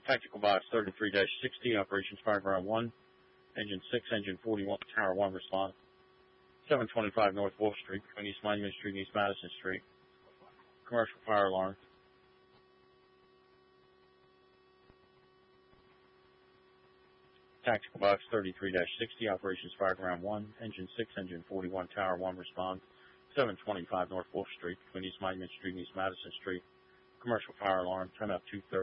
Tactical Box 33-60, Operations Fire Ground 1, Engine 6, Engine 41, Tower 1 respond. 725 North Wolf Street, between East Monument Street and East Madison Street. Commercial fire alarm. Tactical Box 33-60, Operations Fire Ground 1, Engine 6, Engine 41, Tower 1 respond. 725 North Wolf Street, between East Monument Street and East Madison Street. Commercial fire alarm, turn up 230.